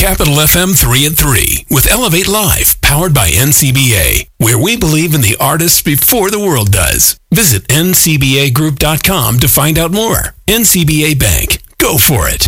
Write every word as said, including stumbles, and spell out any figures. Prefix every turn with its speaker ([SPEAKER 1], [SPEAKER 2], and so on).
[SPEAKER 1] Capital F M three at three with Elevate Live, powered by N C B A, where we believe in the artists before the world does. Visit N C B A group dot com to find out more. N C B A Bank. Go for it.